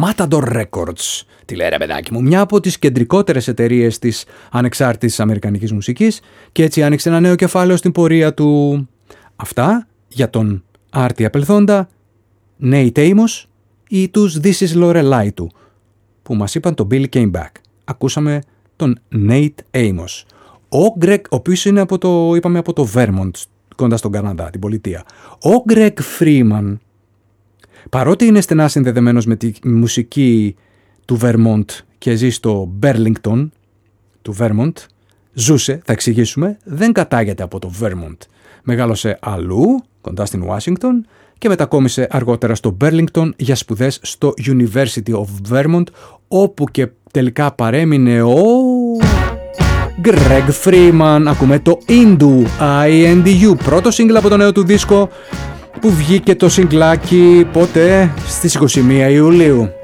Matador Records. Τι λέει ρε παιδάκι μου, μια από τις κεντρικότερες εταιρείες της ανεξάρτητης αμερικανικής μουσικής, και έτσι άνοιξε ένα νέο κεφάλαιο στην πορεία του. Αυτά για τον άρτη απελθόντα Nate Amos ή τους This is Lorelai του, που μας είπαν το Billy Came Back. Ακούσαμε τον Nate Amos. Ο Greg, ο οποίος είναι από το Vermont, κοντά στον Καναδά, την πολιτεία. Ο Greg Freeman, παρότι είναι στενά συνδεδεμένος με τη μουσική του Vermont και ζει στο Burlington του Vermont, ζούσε, θα εξηγήσουμε, δεν κατάγεται από το Vermont. Μεγάλωσε αλλού, κοντά στην Ουάσιγκτον, και μετακόμισε αργότερα στο Burlington για σπουδές στο University of Vermont, όπου και τελικά παρέμεινε ο Greg Freeman. Ακούμε το Indu, I-N-D-U, πρώτο σύγκλα από το νέο του δίσκο, που βγήκε το συγκλάκι πότε, στις 21 Ιουλίου.